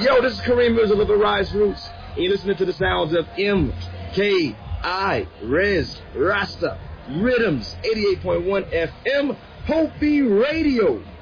Yo, this is Kareem Mirza of the Rise Roots. And you're listening to the sounds of MKI Rez Rasta Rhythms 88.1 FM Hopi Radio.